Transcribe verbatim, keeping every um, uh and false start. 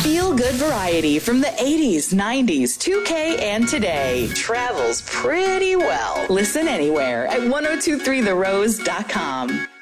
Feel-good variety from the eighties, nineties, two K, and today. Travels pretty well. Listen anywhere at ten twenty-three the rose dot com.